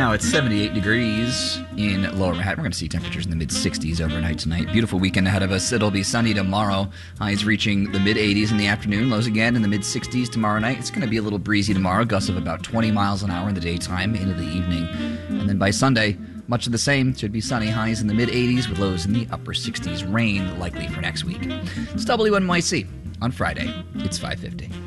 now it's 78 degrees in Lower Manhattan. We're going to see temperatures in the mid-60s overnight tonight. Beautiful weekend ahead of us. It'll be sunny tomorrow. Highs reaching the mid-80s in the afternoon. Lows again in the mid-60s tomorrow night. It's going to be a little breezy tomorrow. Gusts of about 20 miles an hour in the daytime into the evening. And then by Sunday, much of the same. Should be sunny. Highs in the mid-80s with lows in the upper 60s. Rain likely for next week. It's WNYC on Friday. It's 5:50.